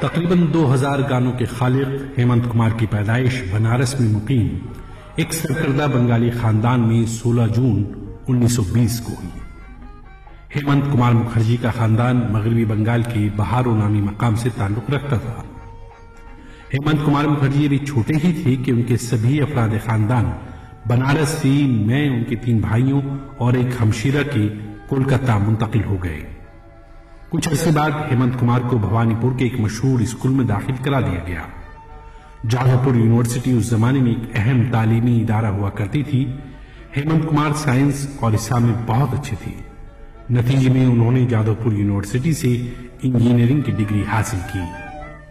तकरीबन 2000 गानों के खालिक हेमंत कुमार की पैदाइश बनारस में मुकीम एक सरकर्दा बंगाली खानदान में 16 जून 1920 को हुई। हेमंत कुमार मुखर्जी का खानदान मगरबी बंगाल के बहारो नामी मकाम से ताल्लुक रखता था। हेमंत कुमार मुखर्जी अभी छोटे ही थे कि उनके सभी अफराद खानदान बनारस से मैं, उनके 3 भाइयों और एक हमशीरा के कोलकाता मुंतकिल हो गए। कुछ अरसे बाद हेमंत कुमार को भवानीपुर के एक मशहूर स्कूल में दाखिल करा दिया गया। जादवपुर यूनिवर्सिटी उस जमाने में एक अहम तालीमी इदारा हुआ करती थी। हेमंत कुमार साइंस और हिसाब में बहुत अच्छे थे। नतीजे में उन्होंने जादवपुर यूनिवर्सिटी से इंजीनियरिंग की डिग्री हासिल की।